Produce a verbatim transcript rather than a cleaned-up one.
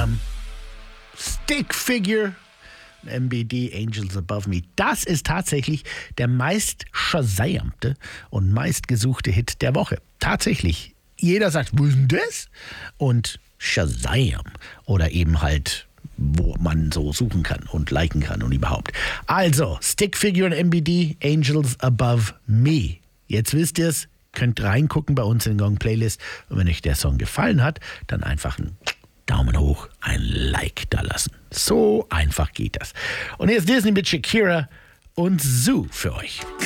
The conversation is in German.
Ähm, Stick Figure, M B D, Angels Above Me. Das ist tatsächlich der meist shazamte und meistgesuchte Hit der Woche. Tatsächlich. Jeder sagt, wo ist denn das? Und Shazam. Oder eben halt, wo man so suchen kann und liken kann und überhaupt. Also, Stick Figure und M B D, Angels Above Me. Jetzt wisst ihr es, könnt reingucken bei uns in den Gong Playlist. Und wenn euch der Song gefallen hat, dann einfach einen Daumen hoch, ein Like da lassen. So einfach geht das. Und jetzt Disney mit Shakira und Zoo für euch.